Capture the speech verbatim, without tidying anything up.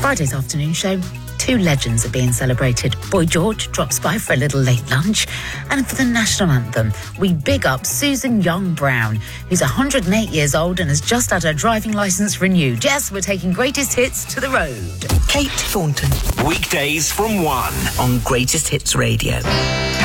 Friday's afternoon show, two legends are being celebrated. Boy George drops by for a little late lunch. And for the national anthem, we big up Susan Young-Brown, who's one hundred eight years old and has just had her driving licence renewed. Yes, we're taking greatest hits to the road. Kate Thornton. Weekdays from one on Greatest Hits Radio.